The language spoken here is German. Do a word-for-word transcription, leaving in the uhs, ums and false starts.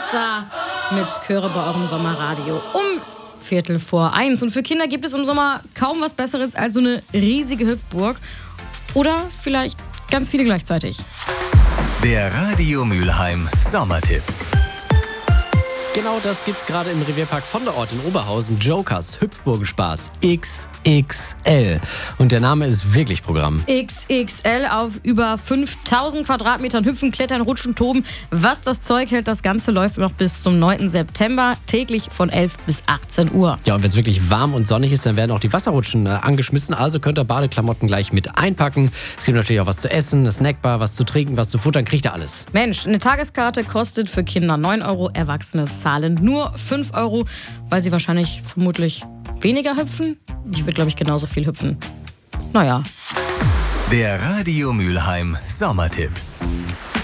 Star mit Chöre bei eurem Sommerradio um Viertel vor eins. Und für Kinder gibt es im Sommer kaum was Besseres als so eine riesige Hüpfburg. Oder vielleicht ganz viele gleichzeitig. Der Radio Mülheim Sommertipp. Genau das gibt's gerade im Revierpark von der Ort in Oberhausen. Jokers Hüpfburgenspaß X X L. Und der Name ist wirklich Programm. X X L auf über fünftausend Quadratmetern hüpfen, klettern, rutschen, toben. Was das Zeug hält, das Ganze läuft noch bis zum neunten September, täglich von elf bis achtzehn Uhr. Ja, und wenn es wirklich warm und sonnig ist, dann werden auch die Wasserrutschen äh, angeschmissen. Also könnt ihr Badeklamotten gleich mit einpacken. Es gibt natürlich auch was zu essen, eine Snackbar, was zu trinken, was zu futtern, kriegt ihr alles. Mensch, eine Tageskarte kostet für Kinder neun Euro, Erwachsene zahlen nur fünf Euro, weil sie wahrscheinlich vermutlich weniger hüpfen. Ich würde, glaube ich, genauso viel hüpfen. Naja. Der Radio Mülheim Sommertipp.